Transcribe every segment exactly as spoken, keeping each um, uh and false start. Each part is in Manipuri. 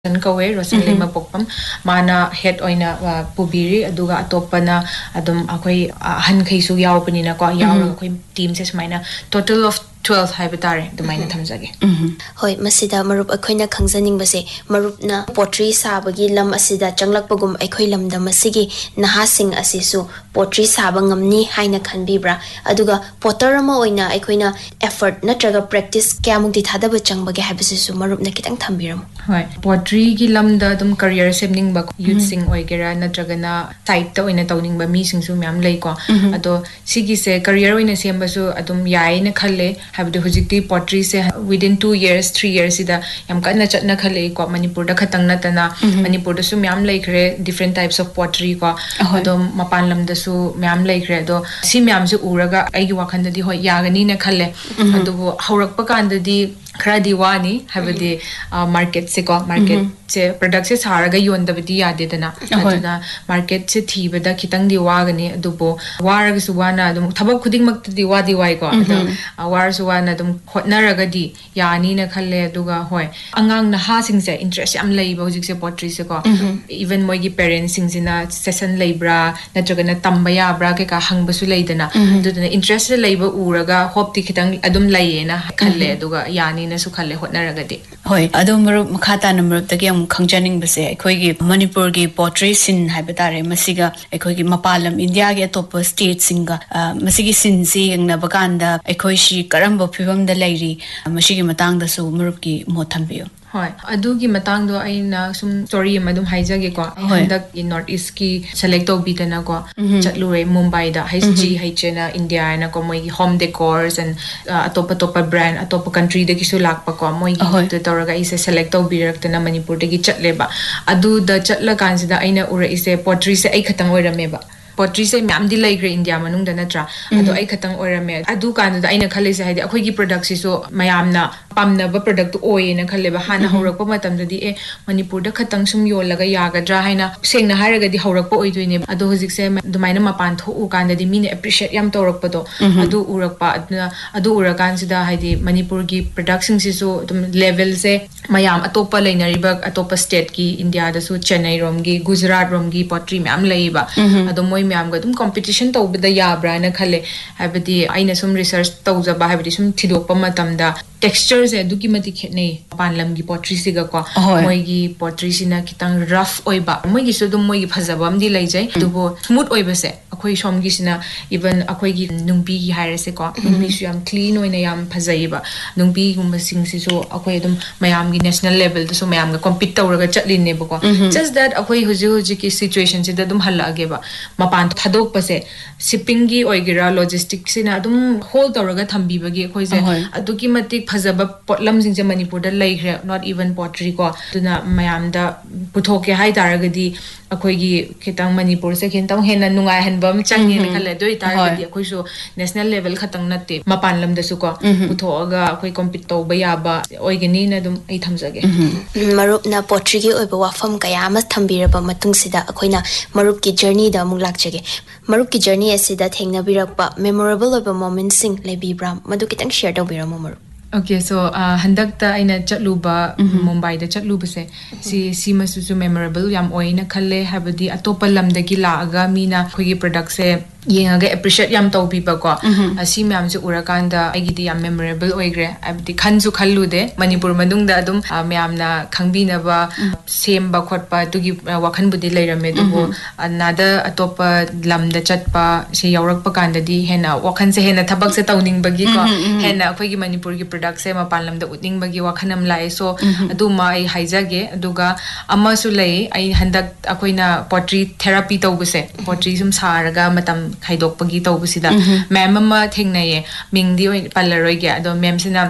Kawe Rosan Lima Pokpam Mana head oina Pubiri Aduga Atopana Adum Akoi Han Kaisu Yaopanina Kwa Yao team says mina total of twelve Hybatare the Mina Tamzagi. Hoi Masida Marup Akoina Kangzaning Base Marupna Potri Sabagi Lam Asida Janglak Pagum Ekoilam the Masigi Nahasing Asisu Potri Sabangamni Haina Kanbibra Aduga Potterama oina Ekoina effort Natraga practice Kamukti Tadaba Changbagi Habisisu Marup Nakitang Tambiram. Hoi Potri Gilam the Dum career semning bak youth sing oigera Natragana type to in a towning by me sing Sumiam Lako Ado Sigi se career in a Sembasu Adum Yain Kale have the Hujiti pottery say within two years, three years ida yam kana chatna khale ko Manipur da khatang na tana Manipur da su myam like re different types of pottery ko ado mapan lam da su myam like re do si myam su uraga ai gi wakhan da di hoi yagani na khale ado haurak pa kan da di khara diwani have the market se ko market se product se saraga yon da bidi yade dana aduna market se thiba da khitang di wagani adubo waraga su wana dum thabak khuding mak di wadi wai ko war suwana dum khotnaragadi yani na khalle duga hoy angang na ha singse interest am leiba hujik se pottery se ko even moigi parents singsina session leibra natragana tambaya bra ke ka hangba su leidana duduna interest leiba uraga hope ti khitang adum leiena khalle duga yani na su khalle hotnaragadi hoy adum maru makhata number ta gyam khangjaning base ekhoi gi Manipur gi pottery sin haibetare masiga ekhoi gi mapalam India ge top state singa masigi sin si engna bakanda ekhoi shi karamba phibam da lairi mashigi matang da su murupki mothambiyo Hoi adugi matang do aina sum story madum haijage ko handak in north east ki select obitana ko chatlure Mumbai da H G H na India na ko moi home decors and atopa topa brand atopa country de ki su lakpa ko moi to toraga ise select obirak na Manipur de ki chatleba adu da chatla kansida aina ura ise pottery se ai khatang oirame ba pottery se myam di like India manung da natra ado ai khatang oirame adu kan da aina khale se haide akhoi gi product si so mayam na pamna ba product oye na khale ba hana haurak pa matam da di e Manipur da khatang sum yol laga yagadra haina sengna haraga di haurak pa oidoine ado hojik se dumaina mapan tho u kan da di mine appreciate yam torak pa do adu urak pa adu urakan sida haide Manipur gi production si so dum level se mayam atopa lainari ba atopa state ki India da su Chennai rom gi Gujarat rom gi pottery myam leiba ado moi myam ga dum competition to bida yabra na khale habidi aina sum research tawja ba habidi sum thidok pa matam da texture se duki mati khetne panlam gi pottery siga ko moi gi pottery sina kitang rough oiba moi gi so dum moi gi phajabam di laijai dubo smooth oiba se akhoi som gi sina even akhoi gi nungpi gi haire se ko nungpi su yam clean oina yam phajaiba nungpi gum sing si so akhoi dum mayam gi national level to so mayam ga compete tawraga chatlin ne ba ko just that akhoi huji huji ki situation se da dum hala ge ba mapan thadok pa se shipping gi oigira logistics sina dum hold tawraga thambi ba gi akhoi se aduki mati phajaba potlam sing je Manipur da laigre not even pottery ko tuna mayam da puthoke hai daragadi akhoi gi khitang Manipur se khintang hena nungai hanbam changi ne khale doi taragadi akhoi so national level khatang natte mapan lam da su ko puthoga akhoi compete to ba ya ba oigani na dum ai thamjage marup na pottery gi oiba wafam kaya ma thambira ba matung sida akhoi na marup ki journey da mung lakjage marup ki journey asida thengna birak pa memorable oiba moment sing lebi bram madu kitang share do biram marup Okay, so uh, handak ta aina chatluba Mumbai da chatluba se si si masu su memorable yam oina khalle habadi atopa lam da gi laaga mina khogi product se yenga ga appreciate yam tau biba ko asi myam se urakan da agi di yam memorable oigre abdi khanju khallu de Manipur madung da adum myam na khangbi na ba sem ba khot pa tugi wakhan budi leirame dubo anada atopa lam da chatpa se yaurak pa kan da di hena wakhan se hena thabak se tauning bagi ko hena khogi Manipur gi product se mapalam da utning bagi wakhanam lai so aduma ai haijage aduga ama su lei ai handak akoina pottery therapy tawbuse pottery sum saraga matam khaidok pagi tawbusida mem ama thengnaye mingdi oi palaroi ge ado mem sina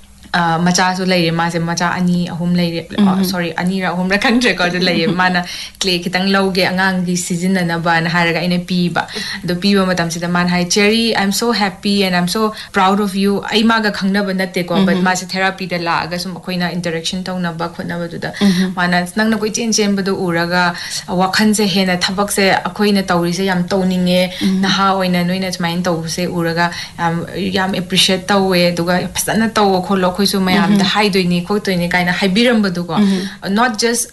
macha so lai ma se macha ani ahum lai sorry ani ra ahum ra khang record lai mana clay kitang lauge angang gi season na ba na haraga ine pi ba do pi ba matam sida man hai Cherry I'm so happy and I'm so proud of you ai ma ga khangna ba natte ko but ma se therapy da la ga sum khoina interaction taw na ba khona ba du da mana nang na koi chen chen ba do uraga wakhan se hena thabak se akhoina tawri se yam tawninge na ha oina noina smain taw se uraga yam appreciate taw we duga phasana taw kholo ꯑꯩꯈꯣꯏꯁꯨ ꯃꯌꯥꯝꯗ ꯍꯥꯏꯗꯣꯏꯅꯤ ꯈꯣꯠꯇꯣꯏꯅꯤ ꯀꯥꯏꯅ ꯍꯥꯏꯕꯤꯔꯝꯕꯗꯨꯀꯣ not just